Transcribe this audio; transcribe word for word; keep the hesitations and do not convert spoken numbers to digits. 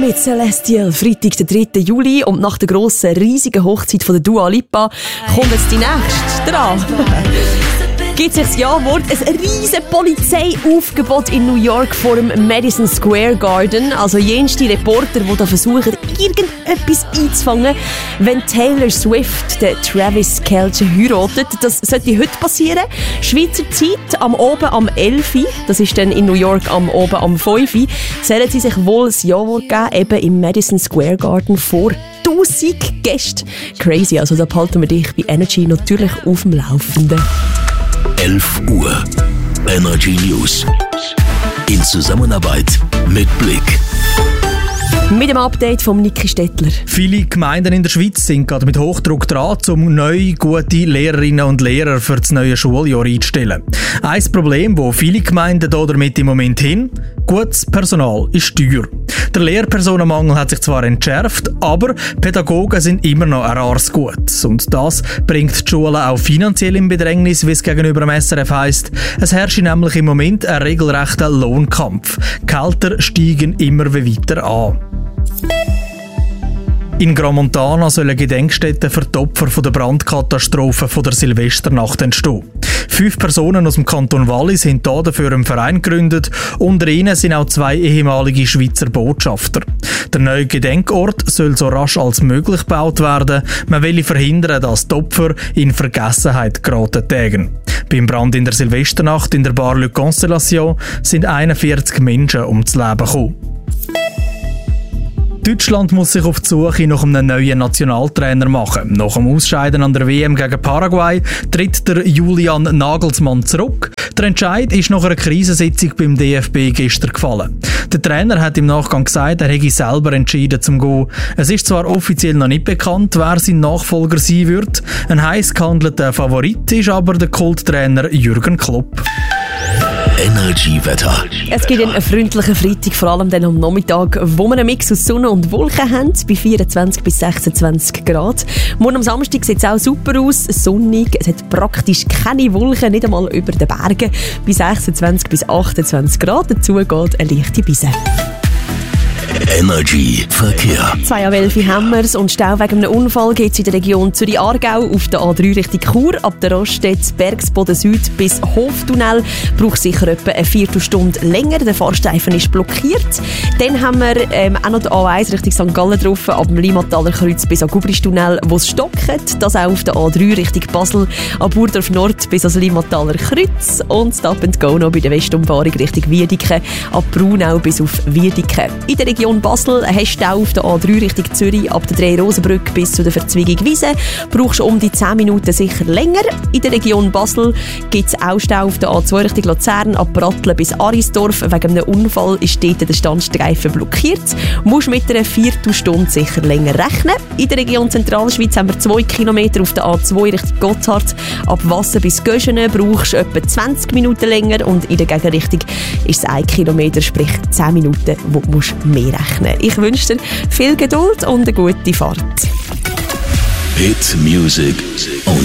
mit Celestial. Freitag, der dritte Juli. Und nach der grossen, riesigen Hochzeit von der Dua Lipa kommt jetzt die nächste dran. Gibt sich das Ja-Wort ein riesen Polizeiaufgebot in New York vor dem Madison Square Garden. Also jenste Reporter, die da versuchen, irgendetwas einzufangen, wenn Taylor Swift den Travis Kelce heiratet. Das sollte heute passieren. Schweizer Zeit am Oben am elf Uhr, das ist dann in New York am Oben am fünf Uhr, sollen sie sich wohl das Ja-Wort geben, eben im Madison Square Garden vor tausend Gästen. Crazy, also da behalten wir dich bei Energy natürlich auf dem Laufenden. elf Uhr. Energy News. In Zusammenarbeit mit Blick. Mit dem Update von Niki Stettler. Viele Gemeinden in der Schweiz sind gerade mit Hochdruck dran, um neue, gute Lehrerinnen und Lehrer für das neue Schuljahr einzustellen. Ein Problem, das viele Gemeinden hier damit im Moment hin: gutes Personal ist teuer. Der Lehrpersonenmangel hat sich zwar entschärft, aber Pädagogen sind immer noch ein rares Gut. Und das bringt die Schulen auch finanziell in Bedrängnis, wie es gegenüber dem S R F heisst. Es herrscht nämlich im Moment ein regelrechter Lohnkampf. Die Gehälter steigen immer weiter an. In Gramontana sollen Gedenkstätten für die Opfer der Brandkatastrophe von der Silvesternacht entstehen. Fünf Personen aus dem Kanton Wallis haben hier dafür einen Verein gegründet. Unter ihnen sind auch zwei ehemalige Schweizer Botschafter. Der neue Gedenkort soll so rasch als möglich gebaut werden. Man will verhindern, dass die Opfer in Vergessenheit geraten tägen. Beim Brand in der Silvesternacht in der Bar Le Constellation sind einundvierzig Menschen ums Leben gekommen. Deutschland muss sich auf die Suche nach einem neuen Nationaltrainer machen. Nach dem Ausscheiden an der W M gegen Paraguay tritt der Julian Nagelsmann zurück. Der Entscheid ist nach einer Krisensitzung beim D F B gestern gefallen. Der Trainer hat im Nachgang gesagt, er hätte selber entschieden zum Gehen. Es ist zwar offiziell noch nicht bekannt, wer sein Nachfolger sein wird. Ein heiß gehandelter Favorit ist aber der Kulttrainer Jürgen Klopp. Energy-Wetter. Es gibt einen freundlichen Freitag, vor allem dann am Nachmittag, wo wir einen Mix aus Sonne und Wolken haben, bei vierundzwanzig bis sechsundzwanzig Grad. Morgen am Samstag sieht es auch super aus, sonnig, es hat praktisch keine Wolken, nicht einmal über den Bergen, bei sechsundzwanzig bis achtundzwanzig Grad. Dazu geht eine leichte Brise. Energy Verkehr. Zwei Welfi Hammers und Stau wegen einem Unfall geht es in der Region Zürich-Aargau auf der A drei Richtung Chur. Ab der Raststätte Bergsboden Süd bis Hoftunnel braucht sicher etwa eine Viertelstunde länger. Der Fahrstreifen ist blockiert. Dann haben wir ähm, auch noch die A eins Richtung Sankt Gallen drauf, ab dem Limataler Kreuz bis an Gubristunnel, wo es stockt. Das auch auf der A drei Richtung Basel, ab Burdorf Nord bis ans Limataler Kreuz. Und Stop and Go noch bei der Westumfahrung Richtung Wiedeke, ab Braunau bis auf Wiedeke. In der Region Basel hast du auch auf der A drei Richtung Zürich ab der Drei-Rosenbrücke bis zu der Verzweigung Wiese. Brauchst um die zehn Minuten sicher länger. In der Region Basel gibt es auch Stau auf der A zwei Richtung Luzern ab Bratteln bis Arisdorf. Wegen einem Unfall ist dort der Standstreifen blockiert. Du musst mit einer Viertelstunde sicher länger rechnen. In der Region Zentralschweiz haben wir zwei Kilometer auf der A zwei Richtung Gotthard. Ab Wasser bis Göschenen brauchst du etwa zwanzig Minuten länger und in der Gegenrichtung ist es ein Kilometer, sprich zehn Minuten, wo du musst mehr rechnen. Ich wünsche dir viel Geduld und eine gute Fahrt. Hit Music